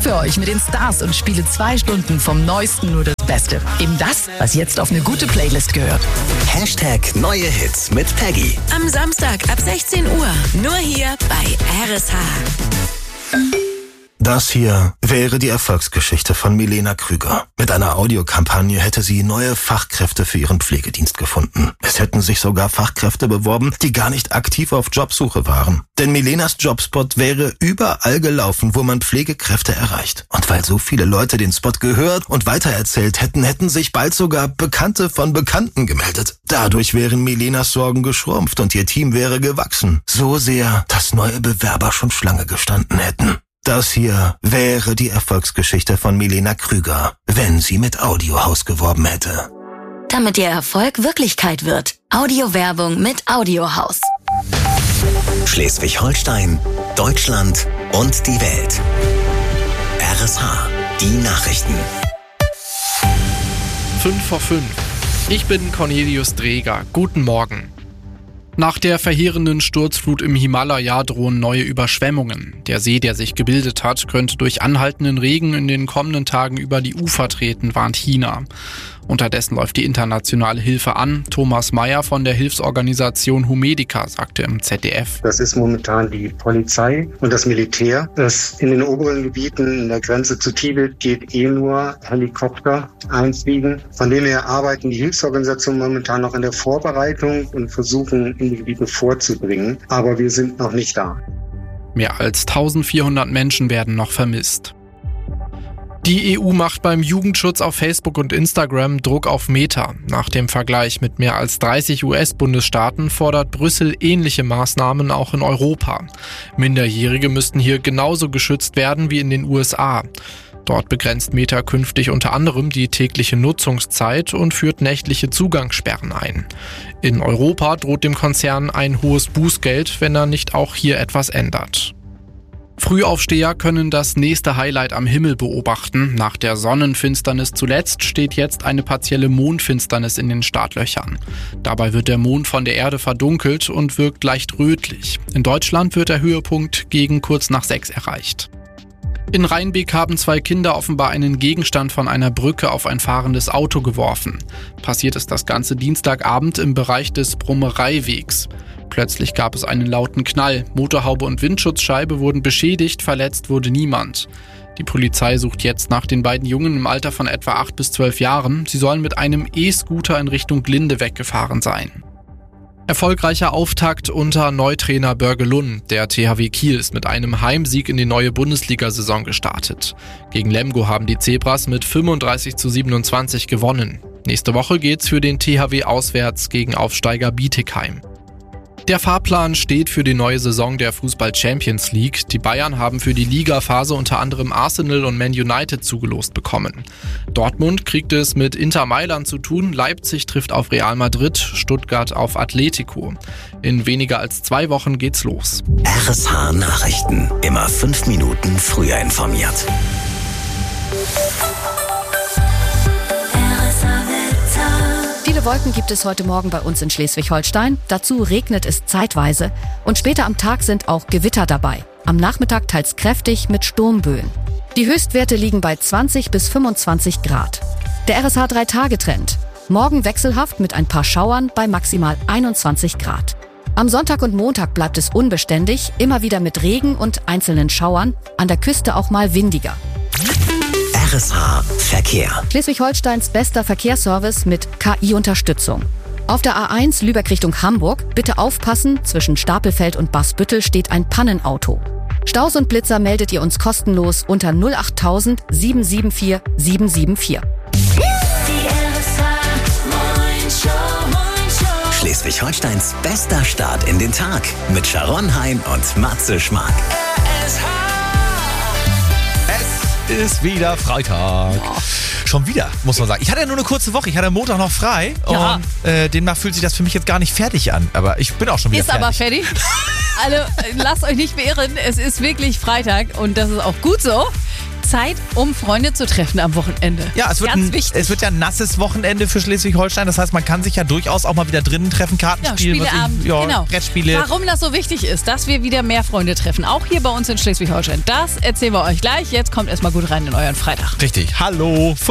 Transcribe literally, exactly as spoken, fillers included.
für euch mit den Stars und spiele zwei Stunden vom Neuesten nur das Beste. Eben das, was jetzt auf eine gute Playlist gehört. Hashtag Neue Hits mit Peggy. Am Samstag ab sechzehn Uhr. Nur hier bei R S H. Das hier wäre die Erfolgsgeschichte von Milena Krüger. Mit einer Audiokampagne hätte sie neue Fachkräfte für ihren Pflegedienst gefunden. Es hätten sich sogar Fachkräfte beworben, die gar nicht aktiv auf Jobsuche waren. Denn Milenas Jobspot wäre überall gelaufen, wo man Pflegekräfte erreicht. Und weil so viele Leute den Spot gehört und weitererzählt hätten, hätten sich bald sogar Bekannte von Bekannten gemeldet. Dadurch wären Milenas Sorgen geschrumpft und ihr Team wäre gewachsen. So sehr, dass neue Bewerber schon Schlange gestanden hätten. Das hier wäre die Erfolgsgeschichte von Milena Krüger, wenn sie mit Audiohaus geworben hätte. Damit Ihr Erfolg Wirklichkeit wird. Audiowerbung mit Audiohaus. Schleswig-Holstein, Deutschland und die Welt. R S H, die Nachrichten. fünf vor fünf. Ich bin Cornelius Dreger. Guten Morgen. Nach der verheerenden Sturzflut im Himalaya drohen neue Überschwemmungen. Der See, der sich gebildet hat, könnte durch anhaltenden Regen in den kommenden Tagen über die Ufer treten, warnt China. Unterdessen läuft die internationale Hilfe an. Thomas Mayer von der Hilfsorganisation Humedica sagte im Z D F. Das ist momentan die Polizei und das Militär. Das in den oberen Gebieten in der Grenze zu Tibet geht eh nur Helikopter einfliegen. Von dem her arbeiten die Hilfsorganisationen momentan noch in der Vorbereitung und versuchen, in die Gebiete vorzubringen. Aber wir sind noch nicht da. Mehr als eintausendvierhundert Menschen werden noch vermisst. Die E U macht beim Jugendschutz auf Facebook und Instagram Druck auf Meta. Nach dem Vergleich mit mehr als dreißig U S-Bundesstaaten fordert Brüssel ähnliche Maßnahmen auch in Europa. Minderjährige müssten hier genauso geschützt werden wie in den U S A. Dort begrenzt Meta künftig unter anderem die tägliche Nutzungszeit und führt nächtliche Zugangssperren ein. In Europa droht dem Konzern ein hohes Bußgeld, wenn er nicht auch hier etwas ändert. Frühaufsteher können das nächste Highlight am Himmel beobachten. Nach der Sonnenfinsternis zuletzt steht jetzt eine partielle Mondfinsternis in den Startlöchern. Dabei wird der Mond von der Erde verdunkelt und wirkt leicht rötlich. In Deutschland wird der Höhepunkt gegen kurz nach sechs erreicht. In Rheinbeek haben zwei Kinder offenbar einen Gegenstand von einer Brücke auf ein fahrendes Auto geworfen. Passiert ist das Ganze Dienstagabend im Bereich des Brummereiwegs. Plötzlich gab es einen lauten Knall. Motorhaube und Windschutzscheibe wurden beschädigt, verletzt wurde niemand. Die Polizei sucht jetzt nach den beiden Jungen im Alter von etwa acht bis zwölf Jahren. Sie sollen mit einem E-Scooter in Richtung Glinde weggefahren sein. Erfolgreicher Auftakt unter Neutrainer Börge Lund. Der T H W Kiel ist mit einem Heimsieg in die neue Bundesliga-Saison gestartet. Gegen Lemgo haben die Zebras mit fünfunddreißig zu siebenundzwanzig gewonnen. Nächste Woche geht's für den T H W auswärts gegen Aufsteiger Bietigheim. Der Fahrplan steht für die neue Saison der Fußball-Champions League. Die Bayern haben für die Ligaphase unter anderem Arsenal und Man United zugelost bekommen. Dortmund kriegt es mit Inter Mailand zu tun, Leipzig trifft auf Real Madrid, Stuttgart auf Atletico. In weniger als zwei Wochen geht's los. R S H Nachrichten. Immer fünf Minuten früher informiert. Viele Wolken gibt es heute Morgen bei uns in Schleswig-Holstein. Dazu regnet es zeitweise und später am Tag sind auch Gewitter dabei. Am Nachmittag teils kräftig mit Sturmböen. Die Höchstwerte liegen bei zwanzig bis fünfundzwanzig Grad. Der R S H drei Tage Trend. Morgen wechselhaft mit ein paar Schauern bei maximal einundzwanzig Grad. Am Sonntag und Montag bleibt es unbeständig, immer wieder mit Regen und einzelnen Schauern, an der Küste auch mal windiger. R S H Verkehr. Schleswig-Holsteins bester Verkehrsservice mit K I-Unterstützung. Auf der A eins Lübeck Richtung Hamburg, bitte aufpassen, zwischen Stapelfeld und Baßbüttel steht ein Pannenauto. Staus und Blitzer meldet ihr uns kostenlos unter null acht tausend sieben sieben vier sieben sieben vier. Schleswig-Holsteins bester Start in den Tag mit Sharon Hein und Matze Schmark. Ist wieder Freitag. Ja. Schon wieder, muss man sagen. Ich hatte ja nur eine kurze Woche. Ich hatte am Montag noch frei. Ja. Und äh, demnach fühlt sich das für mich jetzt gar nicht fertig an. Aber ich bin auch schon wieder ist fertig. Ist aber fertig. Also lasst euch nicht beirren. Es ist wirklich Freitag und das ist auch gut so. Zeit, um Freunde zu treffen am Wochenende. Ja, es wird, Ganz ein, wichtig. es wird ja ein nasses Wochenende für Schleswig-Holstein. Das heißt, man kann sich ja durchaus auch mal wieder drinnen treffen, Karten Ja, spielen, Spieleabend, was ich, ja, genau. Brettspiele. Warum das so wichtig ist, dass wir wieder mehr Freunde treffen, auch hier bei uns in Schleswig-Holstein, das erzählen wir euch gleich. Jetzt kommt erstmal gut rein in euren Freitag. Richtig. Hallo.